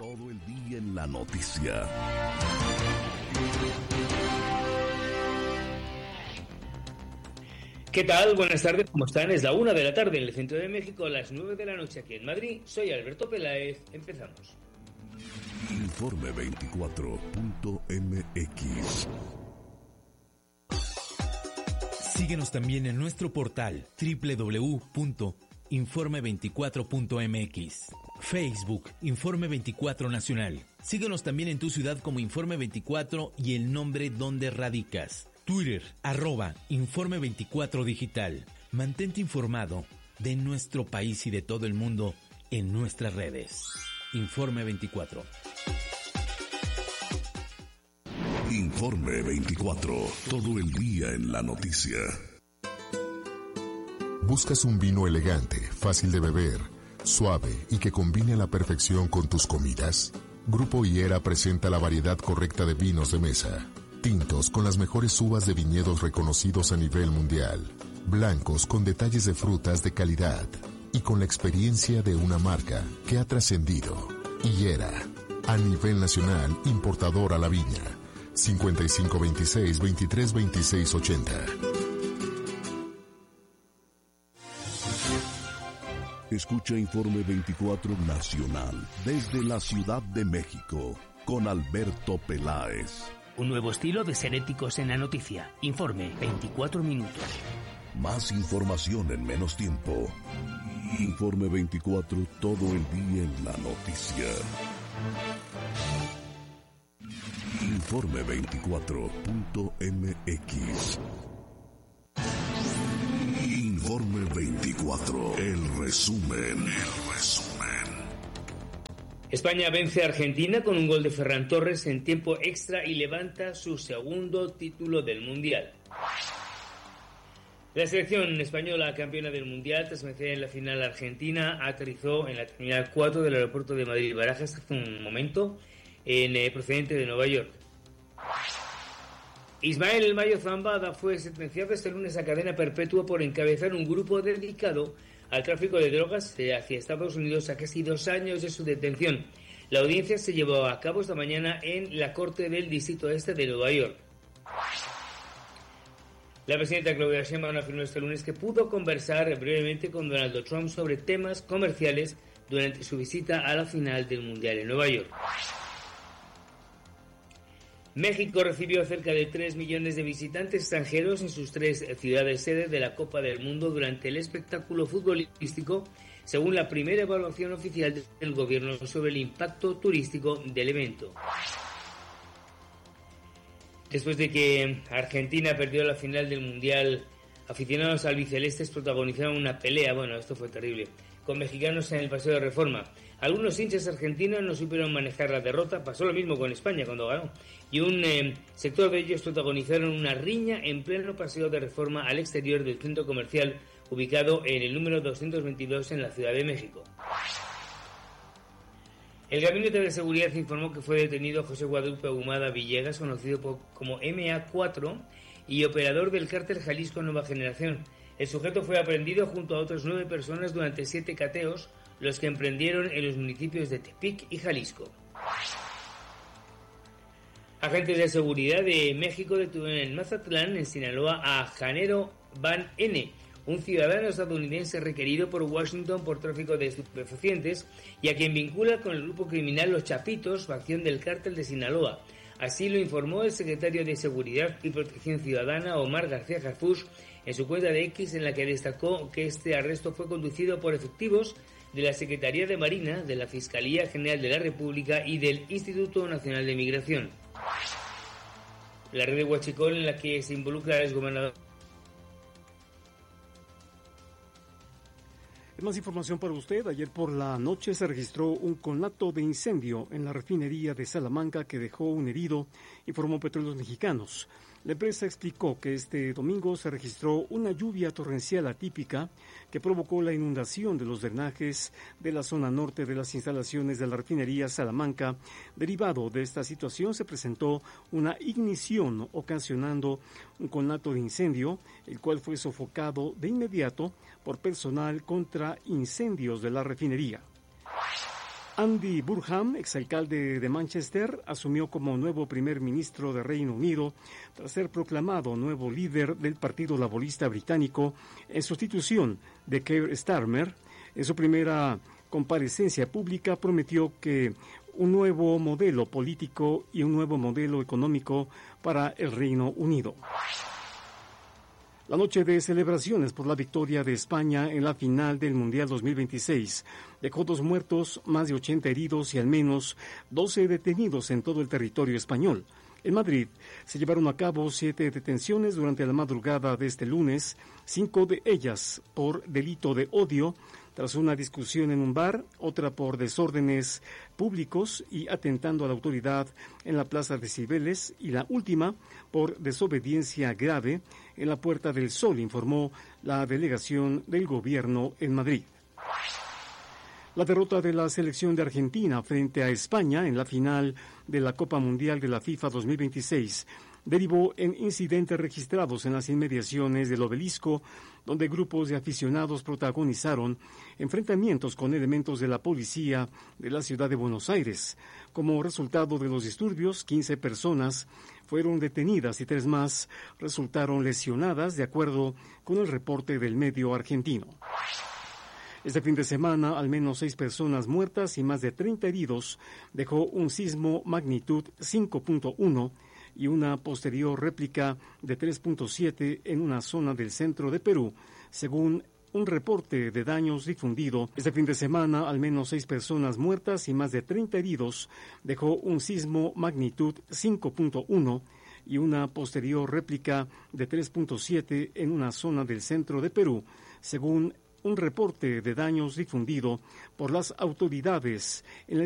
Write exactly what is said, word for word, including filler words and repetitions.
Todo el día en la noticia. ¿Qué tal? Buenas tardes, ¿cómo están? Es la una de la tarde en el centro de México, a las nueve de la noche aquí en Madrid. Soy Alberto Peláez, empezamos. Informe veinticuatro punto m x. Síguenos también en nuestro portal doble u doble u doble u punto informe veinticuatro punto m x. Facebook, Informe veinticuatro Nacional. Síguenos también en tu ciudad como Informe veinticuatro y el nombre donde radicas. Twitter, arroba Informe veinticuatro Digital. Mantente informado de nuestro país y de todo el mundo en nuestras redes. Informe veinticuatro. Informe veinticuatro. Todo el día en la noticia. ¿Buscas un vino elegante, fácil de beber, suave y que combine a la perfección con tus comidas? Grupo Higuera presenta la variedad correcta de vinos de mesa. Tintos con las mejores uvas de viñedos reconocidos a nivel mundial. Blancos con detalles de frutas de calidad. Y con la experiencia de una marca que ha trascendido. Higuera, a nivel nacional, importador a la viña. cincuenta y cinco veintiséis, veintitrés veintiséis ochenta. Escucha Informe veinticuatro Nacional desde la Ciudad de México con Alberto Peláez. Un nuevo estilo de ser éticos en la noticia. Informe veinticuatro minutos. Más información en menos tiempo. Informe veinticuatro, todo el día en la noticia. Informe veinticuatro punto m x. Informe veinticuatro, el resumen, el resumen. España vence a Argentina con un gol de Ferran Torres en tiempo extra y levanta su segundo título del Mundial. La selección española, campeona del Mundial, tras vencer en la final argentina, aterrizó en la terminal cuatro del aeropuerto de Madrid-Barajas hace un momento, en, eh, procedente de Nueva York. Ismael El Mayo Zambada fue sentenciado este lunes a cadena perpetua por encabezar un grupo dedicado al tráfico de drogas hacia Estados Unidos a casi dos años de su detención. La audiencia se llevó a cabo esta mañana en la Corte del Distrito Este de Nueva York. La presidenta Claudia Sheinbaum afirmó este lunes que pudo conversar brevemente con Donald Trump sobre temas comerciales durante su visita a la final del Mundial en Nueva York. México recibió cerca de tres millones de visitantes extranjeros en sus tres ciudades sede de la Copa del Mundo durante el espectáculo futbolístico, según la primera evaluación oficial del gobierno sobre el impacto turístico del evento. Después de que Argentina perdió la final del Mundial, aficionados albicelestes protagonizaron una pelea, bueno, esto fue terrible, con mexicanos en el Paseo de Reforma. Algunos hinchas argentinos no supieron manejar la derrota, pasó lo mismo con España cuando ganó, y un eh, sector de ellos protagonizaron una riña en pleno Paseo de Reforma al exterior del centro comercial ubicado en el número doscientos veintidós en la Ciudad de México. El Gabinete de Seguridad informó que fue detenido José Guadalupe Ahumada Villegas, conocido por, como eme a cuatro, y operador del cártel Jalisco Nueva Generación. El sujeto fue aprehendido junto a otras nueve personas durante siete cateos, los que emprendieron en los municipios de Tepic y Jalisco. Agentes de seguridad de México detuvieron en Mazatlán, en Sinaloa, a Janero Van N., un ciudadano estadounidense requerido por Washington por tráfico de estupefacientes y a quien vincula con el grupo criminal Los Chapitos, facción del cártel de Sinaloa. Así lo informó el secretario de Seguridad y Protección Ciudadana, Omar García Harfuch, en su cuenta de X, en la que destacó que este arresto fue conducido por efectivos de la Secretaría de Marina, de la Fiscalía General de la República y del Instituto Nacional de Migración. La red de Huachicol, en la que se involucra el exgobernador. Más información para usted. Ayer por la noche se registró un conato de incendio en la refinería de Salamanca que dejó un herido, informó Petróleos Mexicanos. La empresa explicó que este domingo se registró una lluvia torrencial atípica que provocó la inundación de los drenajes de la zona norte de las instalaciones de la refinería Salamanca. Derivado de esta situación se presentó una ignición ocasionando un conato de incendio, el cual fue sofocado de inmediato por personal contra incendios de la refinería. Andy Burnham, exalcalde de Manchester, asumió como nuevo primer ministro de Reino Unido tras ser proclamado nuevo líder del Partido Laborista Británico en sustitución de Keir Starmer. En su primera comparecencia pública prometió que un nuevo modelo político y un nuevo modelo económico para el Reino Unido. La noche de celebraciones por la victoria de España en la final del Mundial dos mil veintiséis dejó dos muertos, más de ochenta heridos y al menos doce detenidos en todo el territorio español. En Madrid se llevaron a cabo siete detenciones durante la madrugada de este lunes, cinco de ellas por delito de odio, tras una discusión en un bar, otra por desórdenes públicos y atentando a la autoridad en la Plaza de Cibeles, y la última por desobediencia grave en la Puerta del Sol, informó la delegación del gobierno en Madrid. La derrota de la selección de Argentina frente a España en la final de la Copa Mundial de la FIFA dos mil veintiséis derivó en incidentes registrados en las inmediaciones del Obelisco, donde grupos de aficionados protagonizaron enfrentamientos con elementos de la policía de la ciudad de Buenos Aires. Como resultado de los disturbios, quince personas fueron detenidas y tres más resultaron lesionadas, de acuerdo con el reporte del medio argentino. Este fin de semana, al menos seis personas muertas y más de treinta heridos dejó un sismo magnitud cinco punto uno y una posterior réplica de tres punto siete en una zona del centro de Perú, según un reporte de daños difundido. Este fin de semana, al menos seis personas muertas y más de treinta heridos dejó un sismo magnitud cinco punto uno y una posterior réplica de tres punto siete en una zona del centro de Perú, según un reporte de daños difundido por las autoridades en el